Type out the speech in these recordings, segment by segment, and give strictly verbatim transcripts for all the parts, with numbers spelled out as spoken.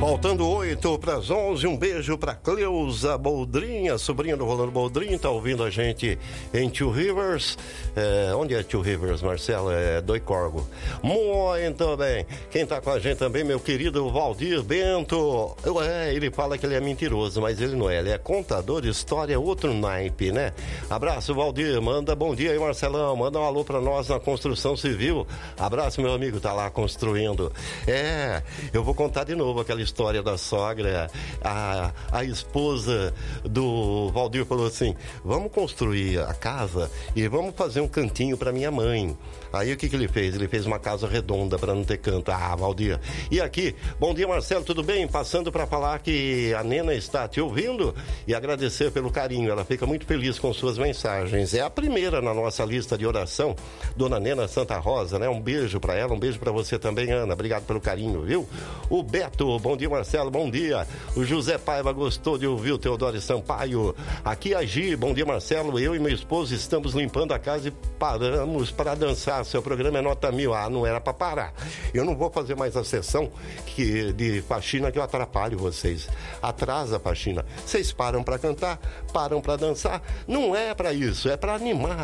Faltando oito para as onze, um beijo para Cleusa Boldrin, a sobrinha do Rolando Boldrin, tá ouvindo a gente em Two Rivers. É, onde é Two Rivers, Marcelo? É Doicorgo. Muito bem. Quem tá com a gente também, meu querido Valdir Bento. É, ele fala que ele é mentiroso, mas ele não é. Ele é contador de história, outro naipe, né? Abraço, Valdir. Manda bom dia aí, Marcelão. Manda um alô para nós na construção civil. Abraço, meu amigo, tá lá construindo. É, eu vou contar de novo aquela história da sogra. A, a esposa do Valdir falou assim: vamos construir a casa e vamos fazer um cantinho para minha mãe. Aí o que que ele fez? Ele fez uma casa redonda para não ter canto. Ah, Valdir. E aqui, bom dia, Marcelo, tudo bem? Passando para falar que a Nena está te ouvindo e agradecer pelo carinho. Ela fica muito feliz com suas mensagens. É a primeira na nossa lista de oração, Dona Nena Santa Rosa, né? Um beijo para ela, um beijo para você também, Ana. Obrigado pelo carinho, viu? O Beto, bom dia, Marcelo, bom dia. O José Paiva gostou de ouvir o Teodoro Sampaio. Aqui a Gi, bom dia, Marcelo. Eu e meu esposo estamos limpando a casa e paramos para dançar. Seu programa é nota mil. Ah, não era para parar. Eu não vou fazer mais a sessão que, de faxina que eu atrapalho vocês. Atrasa a faxina. Vocês param para cantar, param para dançar. Não é para isso, é para animar.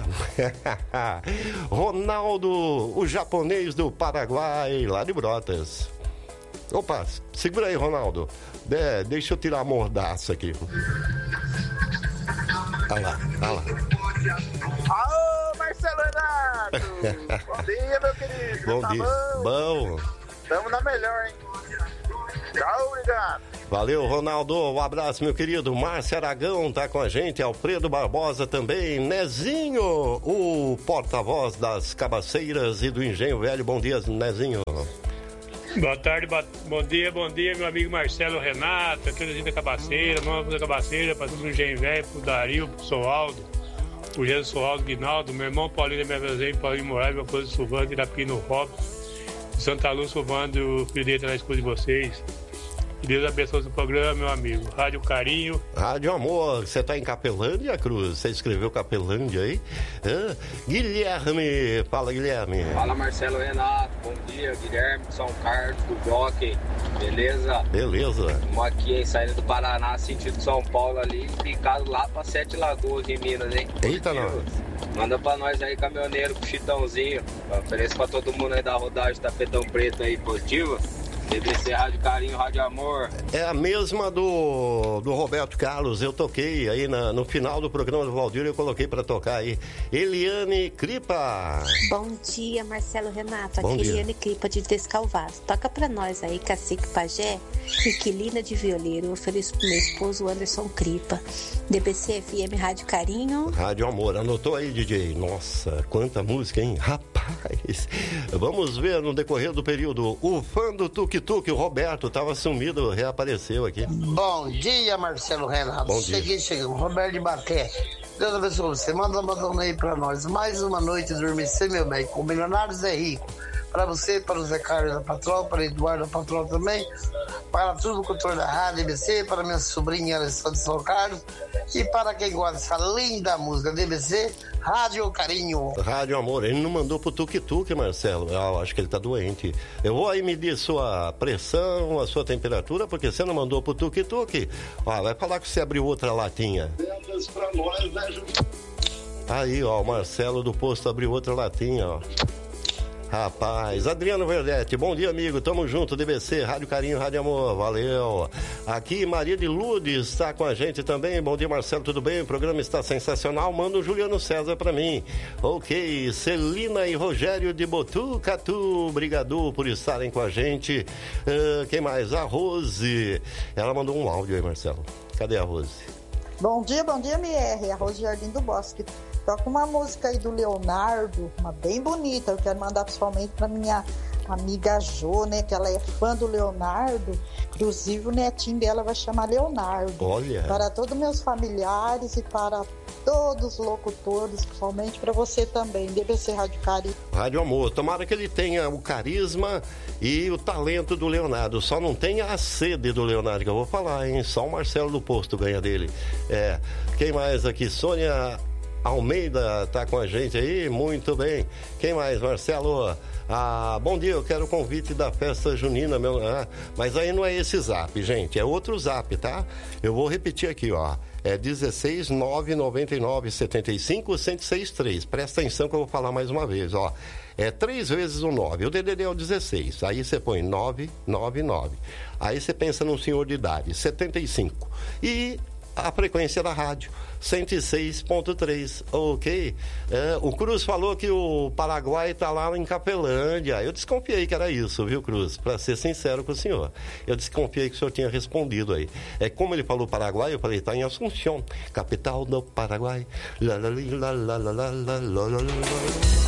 Ronaldo, o japonês do Paraguai, lá de Brotas. Opa, segura aí, Ronaldo. De, deixa eu tirar a mordaça aqui. Olha lá, olha lá. Alô, Marcelo Renato! Bom dia, meu querido. Bom tá dia. Bom? Bom. Tamo na melhor, hein? Tchau, obrigado. Valeu, Ronaldo. Um abraço, meu querido. Márcio Aragão tá com a gente. Alfredo Barbosa também. Nezinho, o porta-voz das cabaceiras e do Engenho Velho. Bom dia, Nezinho. Boa tarde, bom dia, bom dia, meu amigo Marcelo Renato, aqui da gente da Cabaceira, manda da Cabaceira, para todo o Engenho Velho, pro Dario, pro Soaldo, pro Jesus Soaldo, Guinaldo, meu irmão Paulinho da minha Brasil, Paulinho Moraes, meu esposo Silvando, Irapino Robson, Santa Luz Silvando, o filho dele na esposa de vocês. Que Deus abençoe o programa, meu amigo. Rádio Carinho. Rádio Amor, você tá em Capelândia, Cruz? Você escreveu Capelândia aí? Ah, Guilherme, fala, Guilherme. Fala, Marcelo Renato, bom dia, Guilherme de São Carlos, do Bloque, beleza? Beleza. Estamos aqui, hein, saindo do Paraná, sentido São Paulo ali, ficado lá pra Sete Lagoas, em Minas, hein? Eita, nós. Manda pra nós aí, caminhoneiro, com chitãozinho, oferece pra todo mundo aí da rodagem Tapetão Preto aí, positiva. D B C Rádio Carinho, Rádio Amor. É a mesma do, do Roberto Carlos. Eu toquei aí na, no final do programa do Valdir, eu coloquei pra tocar aí. Eliane Cripa. Bom dia, Marcelo Renato. Bom Aqui dia. Eliane Cripa de Descalvado. Toca pra nós aí, Cacique Pajé, Inquilina de Violeiro. Eu ofereço pro meu esposo Anderson Cripa. D B C F M Rádio Carinho. Rádio Amor. Anotou aí, D J? Nossa, quanta música, hein? Rapaz. Vamos ver no decorrer do período. O fã do Tuk Tuk, o Roberto, tava sumido, reapareceu aqui. Bom dia, Marcelo Renato. Bom dia. Cheguei, chegamos. Roberto de Baqué. Deus abençoe você. Manda uma dona aí pra nós. Mais uma noite dormir sem meu bem. Com Milionários é Rico. Para você, para o Zé Carlos da Patrol, para o Eduardo da Patrol também. Para tudo o cultor da rádio D B C, para minha sobrinha Alessandra de São Carlos. E para quem gosta dessa linda música D B C, Rádio Carinho. Rádio Amor, ele não mandou pro Tuk Tuk, Marcelo. Eu acho que ele tá doente. Eu vou aí medir sua pressão, a sua temperatura, porque você não mandou pro Tuk Tuk. Ó, vai falar que você abriu outra latinha. Pra nós, né, Ju? Aí, ó, o Marcelo do posto abriu outra latinha, ó. Rapaz, Adriano Verdete, bom dia, amigo, tamo junto, D B C, Rádio Carinho, Rádio Amor, valeu. Aqui Maria de Lourdes está com a gente também, bom dia, Marcelo, tudo bem? O programa está sensacional, manda o Juliano César pra mim. Ok, Celina e Rogério de Botucatu, obrigado por estarem com a gente. Uh, quem mais? A Rose, ela mandou um áudio aí, Marcelo, cadê a Rose? Bom dia, bom dia, M R, a Rose Jardim do Bosque. Toca uma música aí do Leonardo, uma bem bonita. Eu quero mandar pessoalmente pra minha amiga Jo, né? Que ela é fã do Leonardo. Inclusive o netinho dela vai chamar Leonardo. Olha. Para todos meus familiares e para todos os locutores, principalmente para você também. D B C Rádio Carinho. Rádio Amor, tomara que ele tenha o carisma e o talento do Leonardo. Só não tenha a sede do Leonardo, que eu vou falar, hein? Só o Marcelo do Posto ganha dele. É. Quem mais aqui? Sônia Almeida tá com a gente aí, muito bem. Quem mais, Marcelo? Ah, bom dia, eu quero o convite da festa junina, meu, ah, mas aí não é esse zap, gente, é outro zap, tá? Eu vou repetir aqui, ó, é dezesseis nove noventa e nove setenta e cinco cento e sessenta e três, presta atenção que eu vou falar mais uma vez, ó, é três vezes o nove, o D D D é o dezesseis, aí você põe nove nove nove, aí você pensa num senhor de idade, setenta e cinco, e a frequência da rádio, cento e seis ponto três, ok? É, o Cruz falou que o Paraguai está lá em Capelândia. Eu desconfiei que era isso, viu, Cruz? Para ser sincero com o senhor. Eu desconfiei que o senhor tinha respondido aí. É como ele falou Paraguai, eu falei, está em Assunção, capital do Paraguai. Lá, lá, lá, lá, lá, lá, lá, lá, lá, lá.